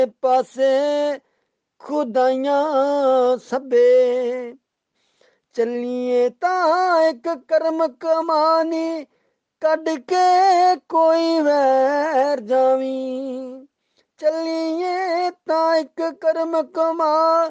ਪਾਸੇ ਖੁਦਾਈਆਂ ਸਭੇ, ਚੱਲੀਏ ਤਾਂ ਇੱਕ ਕਰਮ ਕਮਾਨੀ, ਕੱਢ ਕੇ ਕੋਈ ਵੈਰ ਜਾਵੀਂ। ਚੱਲੀਏ ਤਾਂ ਇੱਕ ਕਰਮ ਕਮਾ